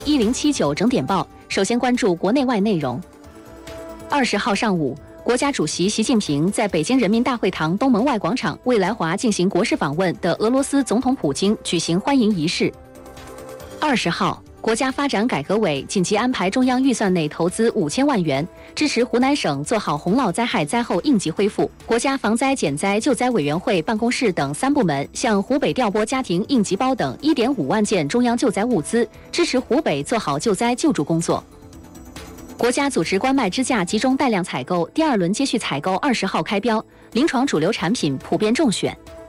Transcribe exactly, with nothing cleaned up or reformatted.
一零七九整点报，首先关注国内外内容。二十号上午，国家主席习近平在北京人民大会堂东门外广场为来华进行国事访问的俄罗斯总统普京举行欢迎仪式。二十号，国家发展改革委紧急安排中央预算内投资五千万元，支持湖南省做好洪涝灾害灾后应急恢复。国家防灾减灾救灾委员会办公室等三部门向湖北调拨家庭应急包等一点五万件中央救灾物资，支持湖北做好救灾救助工作。国家组织冠脉支架集中带量采购第二轮接续采购二十号开标，临床主流产品普遍中选。